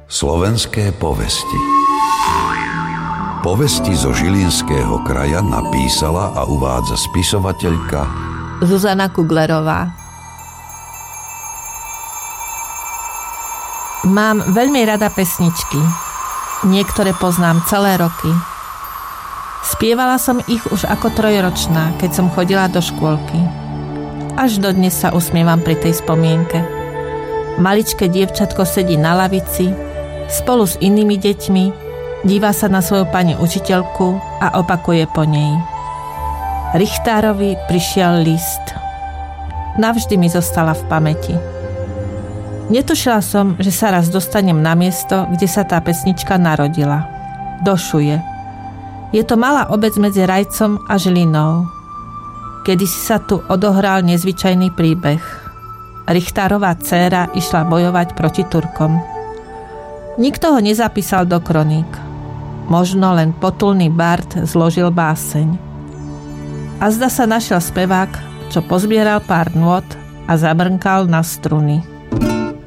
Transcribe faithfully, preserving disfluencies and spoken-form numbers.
Slovenské povesti. Povesti zo Žilinského kraja napísala a uvádza spisovateľka Zuzana Kuglerová. Mám veľmi rada pesničky. Niektoré poznám celé roky. Spievala som ich už ako trojročná, keď som chodila do škôlky. Až dodnes sa usmievam pri tej spomienke. Maličké dievčatko sedí na lavici spolu s inými deťmi, díva sa na svoju pani učiteľku a opakuje po nej. Richtárovi prišiel list. Navždy mi zostala v pamäti. Netušila som, že sa raz dostanem na miesto, kde sa tá pesnička narodila. Do Šuje. Je to malá obec medzi Rajcom a Žilinou. Kedysi sa tu odohral nezvyčajný príbeh. Richtárová dcéra išla bojovať proti Turkom. Nikto ho nezapísal do kroník. Možno len potulný bard zložil báseň. A zda sa našiel spevák, čo pozbieral pár nôt a zabrnkal na struny.